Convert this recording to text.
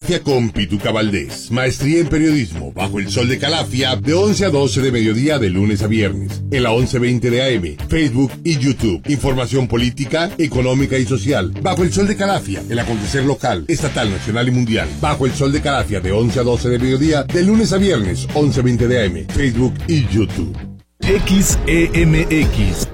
Calafia con Pituca Valdés. Maestría en periodismo, Bajo el Sol de Calafia, de 11 a 12 de mediodía de lunes a viernes. En la 11:20 de AM, Facebook y YouTube. Información política, económica y social. Bajo el Sol de Calafia, el acontecer local, estatal, nacional y mundial. Bajo el Sol de Calafia, de 11 a 12 de mediodía, de lunes a viernes, 11:20 de AM, Facebook y YouTube. XEMX